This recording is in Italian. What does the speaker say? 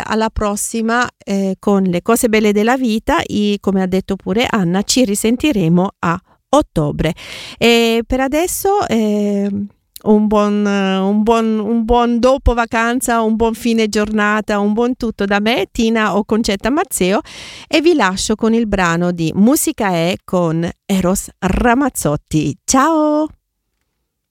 alla prossima con le cose belle della vita. Come ha detto pure Anna, ci risentiremo a ottobre. E per adesso un buon dopo vacanza, un buon fine giornata, un buon tutto da me, Tina o Concetta Mazzeo, e vi lascio con il brano di Musica è con Eros Ramazzotti. Ciao!